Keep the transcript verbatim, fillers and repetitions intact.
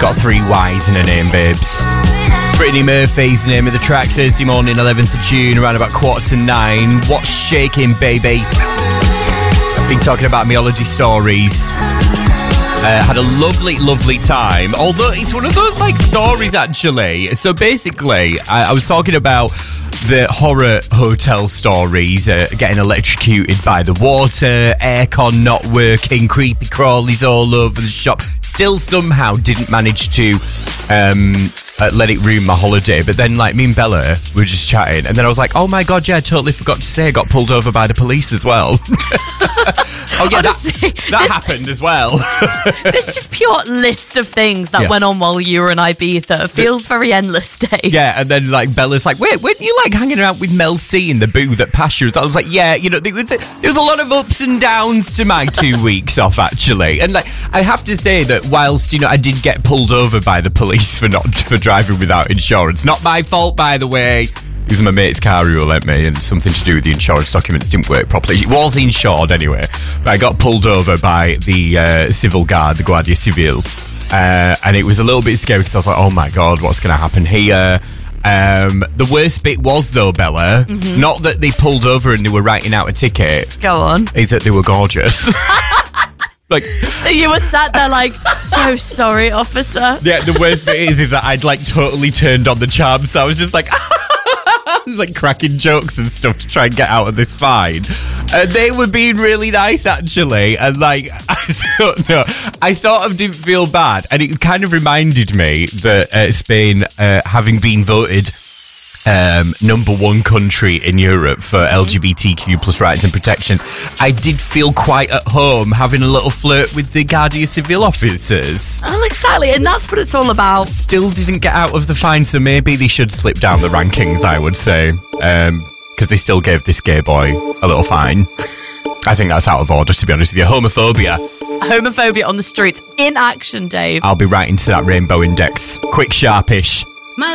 got three Y's in her name, babes. Brittany Murphy's the name of the track. Thursday morning, eleventh of June, around about quarter to nine. What's shaking, baby? I've been talking about meology stories. Uh, had a lovely, lovely time. Although it's one of those, like, stories, actually. So basically, I, I was talking about the horror hotel stories, uh, getting electrocuted by the water, aircon not working, creepy crawlies all over the shop. Still somehow didn't manage to um, uh, let it ruin my holiday. But then, like, me and Bella were just chatting, and then I was like, oh my god, yeah, I totally forgot to say I got pulled over by the police as well. Oh yeah, Honestly, that, that this, happened as well. This just pure list of things that yeah. went on while you were in Ibiza feels very endless, Dave. Yeah, and then like Bella's like, wait, weren't you like hanging out with Mel C in the booth at Pastures? I was like, yeah, you know, there was, a, there was a lot of ups and downs to my two weeks off, actually. And like, I have to say that whilst, you know, I did get pulled over by the police for not for driving without insurance, not my fault, by the way. It was my mate's car who let me, and something to do with the insurance documents didn't work properly. It was insured anyway, but I got pulled over by the uh, civil guard, the Guardia Civil, uh, and it was a little bit scary because I was like, oh my god, what's going to happen here? Um, the worst bit was, though, Bella, mm-hmm. not that they pulled over and they were writing out a ticket. Go on. Is that they were gorgeous. Like, so you were sat there like, so sorry, officer. Yeah, the worst bit is, is that I'd like totally turned on the charm, so I was just like... like cracking jokes and stuff to try and get out of this fine. And they were being really nice, actually. And like, I don't know, I sort of didn't feel bad. And it kind of reminded me that uh, Spain, uh, having been voted um, number one country in Europe for L G B T Q plus rights and protections, I did feel quite at home having a little flirt with the Guardia Civil officers. Oh, exactly, and that's what it's all about. Still didn't get out of the fine, so maybe they should slip down the rankings, I would say, because um, they still gave this gay boy a little fine. I think that's out of order, to be honest with you. Homophobia. Homophobia on the streets in action, Dave. I'll be writing to that Rainbow Index. Quick, sharpish.